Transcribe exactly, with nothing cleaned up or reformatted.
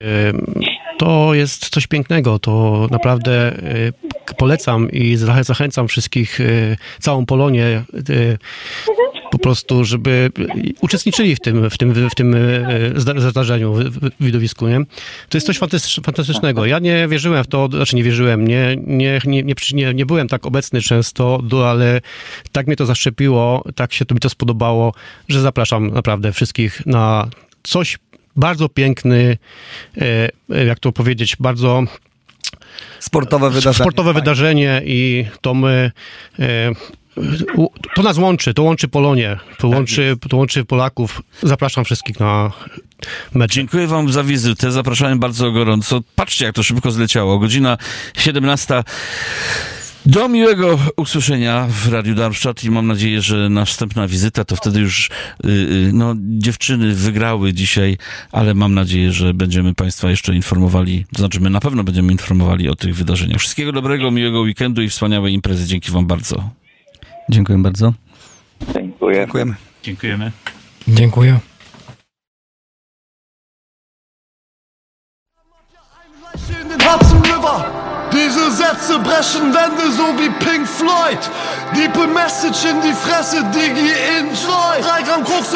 To jest coś pięknego, to naprawdę polecam i zachęcam wszystkich, całą Polonię po prostu, żeby uczestniczyli w tym, w tym, w tym zdarzeniu, w widowisku, nie? To jest coś fantastycznego. Ja nie wierzyłem w to, znaczy nie wierzyłem, nie, nie, nie, nie, nie byłem tak obecny często, ale tak mnie to zaszczepiło, tak się to mi to spodobało, że zapraszam naprawdę wszystkich na coś bardzo piękny, jak to powiedzieć, bardzo sportowe wydarzenie. Sportowe wydarzenie i to my, to nas łączy, to łączy Polonię, to łączy, to łączy Polaków. Zapraszam wszystkich na mecz. Dziękuję wam za wizytę, zapraszałem bardzo gorąco. Patrzcie, jak to szybko zleciało. Godzina siedemnasta. Do miłego usłyszenia w Radiu Darmstadt i mam nadzieję, że następna wizyta to wtedy już yy, no, dziewczyny wygrały dzisiaj, ale mam nadzieję, że będziemy państwa jeszcze informowali, to znaczy my na pewno będziemy informowali o tych wydarzeniach. Wszystkiego dobrego, miłego weekendu i wspaniałej imprezy. Dzięki wam bardzo. Dziękuję bardzo. Dziękuję. Dziękujemy. Dziękujemy. Dziękuję. Hudson River. Diese Sätze brechen Wände so wie Pink Floyd. Deepe Message in die Fresse, Digi in Joy. Drei Gramm Koks